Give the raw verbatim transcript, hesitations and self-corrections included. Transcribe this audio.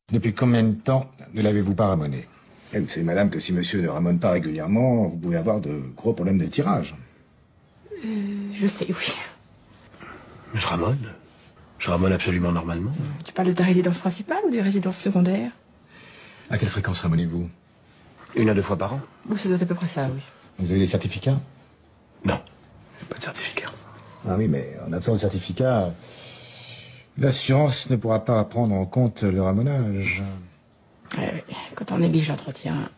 Depuis combien de temps ne l'avez-vous pas ramoné? Eh, vous savez, madame, que si monsieur ne ramone pas régulièrement, vous pouvez avoir de gros problèmes de tirage. Euh, je sais, oui. Je ramone. Je ramone absolument normalement. Tu parles de ta résidence principale ou de résidence secondaire? À quelle fréquence ramonez-vous? Une à deux fois par an. Bon, ça doit être à peu près ça, oui. Vous avez des certificats? Non. Pas de certificat. Ah oui, mais en absence de certificat, l'assurance ne pourra pas prendre en compte le ramonage. Ouais, ouais. Quand on néglige l'entretien,